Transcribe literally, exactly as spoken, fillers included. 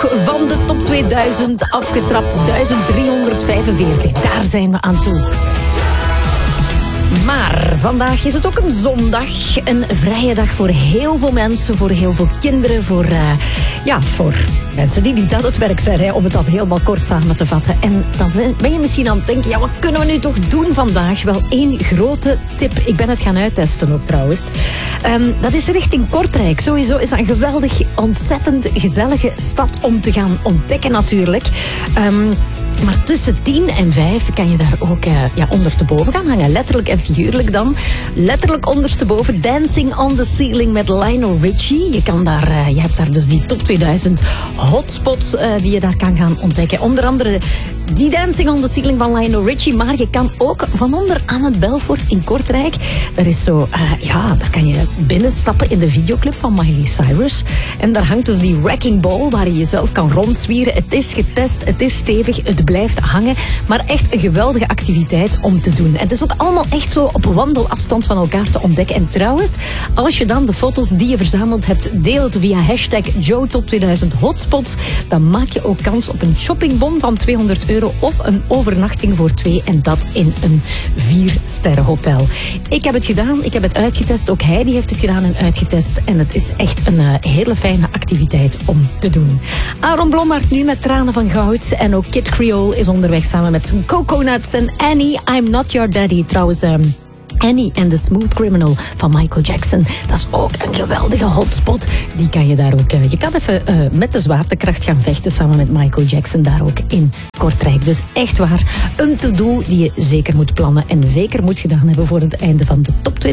blok van de top tweeduizend afgetrapt. duizend driehonderdvijfenveertig, daar zijn we aan toe. Maar vandaag is het ook een zondag. Een vrije dag voor heel veel mensen, voor heel veel kinderen, voor, uh, ja, voor mensen die niet aan het werk zijn, hè, om het dan helemaal kort samen te vatten. En dan ben je misschien aan het denken, ja, wat kunnen we nu toch doen vandaag? Wel, één grote tip. Ik ben het gaan uittesten ook trouwens. Um, dat is richting Kortrijk. Sowieso is dat een geweldig, ontzettend gezellige stad om te gaan ontdekken natuurlijk. Um, Maar tussen tien en vijf kan je daar ook uh, ja, ondersteboven gaan hangen. Letterlijk en figuurlijk dan. Letterlijk ondersteboven. Dancing on the Ceiling met Lionel Richie. Je, kan daar, uh, je hebt daar dus die top tweeduizend hotspots uh, die je daar kan gaan ontdekken. Onder andere die Dancing on the Ceiling van Lionel Richie. Maar je kan ook van onder aan het Belfort in Kortrijk. Er is zo, uh, ja, daar kan je binnenstappen in de videoclub van Miley Cyrus. En daar hangt dus die wrecking ball waar je jezelf kan rondzwieren. Het is getest, het is stevig, het blijft hangen. Maar echt een geweldige activiteit om te doen. En het is ook allemaal echt zo op wandelafstand van elkaar te ontdekken. En trouwens, als je dan de foto's die je verzameld hebt deelt via hashtag Joe Top tweeduizend Hotspots, dan maak je ook kans op een shoppingbon van tweehonderd euro of een overnachting voor twee. En dat in een vier sterren hotel. Ik heb het gedaan, ik heb het uitgetest. Ook Heidi heeft het gedaan en uitgetest. En het is echt een uh, hele fijne activiteit om te doen. Aaron Blommaert nu met Tranen van Goud. En ook Kid Creole is onderweg samen met zijn Coconuts en Annie, I'm Not Your Daddy. Trouwens, um, Annie and the Smooth Criminal van Michael Jackson. Dat is ook een geweldige hotspot. Die kan je daar ook... Uh, je kan even uh, met de zwaartekracht gaan vechten samen met Michael Jackson daar ook in Kortrijk. Dus echt waar, een to-do die je zeker moet plannen en zeker moet gedaan hebben voor het einde van de top twee.